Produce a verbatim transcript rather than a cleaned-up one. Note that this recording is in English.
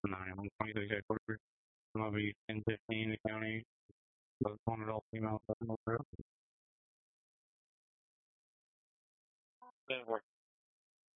nine one twenty-six headquarters. I'm going to be ten fifteen in the county. Both wanted all female. That works.